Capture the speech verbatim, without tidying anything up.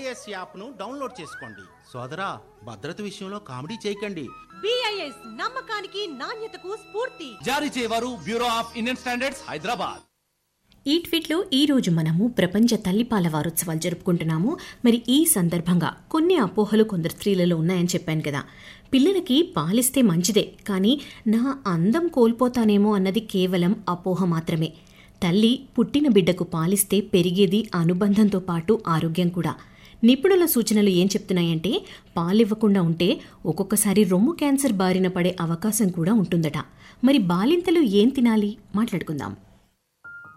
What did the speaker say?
BIS app ను download చేసుకోండి. సోదరా, భద్రత విషయంలో కామెడీ చేయకండి. బిఐఎస్ నమ్మకానికి నాణ్యతకు స్ఫూర్తి. జారీ చేయవారు bureau of Indian standards, Hyderabad. ఈ ట్వీట్లో ఈరోజు మనము ప్రపంచ తల్లిపాల వారోత్సవాలు జరుపుకుంటున్నాము. మరి ఈ సందర్భంగా కొన్ని అపోహలు కొందరు స్త్రీలలో ఉన్నాయని చెప్పాను కదా. పిల్లలకి పాలిస్తే మంచిదే, కానీ నా అందం కోల్పోతానేమో అన్నది కేవలం అపోహ మాత్రమే. తల్లి పుట్టిన బిడ్డకు పాలిస్తే పెరిగేది అనుబంధంతో పాటు ఆరోగ్యం కూడా. నిపుణుల సూచనలు ఏం చెప్తున్నాయంటే, పాలివ్వకుండా ఉంటే ఒక్కొక్కసారి రొమ్ము క్యాన్సర్ బారిన పడే అవకాశం కూడా ఉంటుందట. మరి బాలింతలు ఏం తినాలి మాట్లాడుకుందాం.